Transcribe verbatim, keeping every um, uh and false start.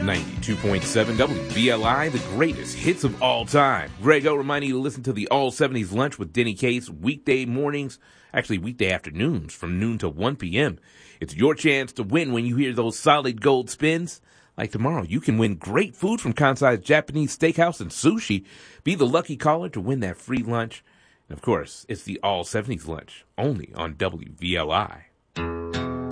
ninety-two point seven W V L I, the greatest hits of all time. Greg O reminding you to listen to the All seventies Lunch with Denny Case weekday mornings, actually weekday afternoons from noon to one p.m. It's your chance to win when you hear those solid gold spins. Like tomorrow, you can win great food from Kansai's Japanese Steakhouse and Sushi. Be the lucky caller to win that free lunch. And of course, it's the All seventies Lunch, only on W V L I.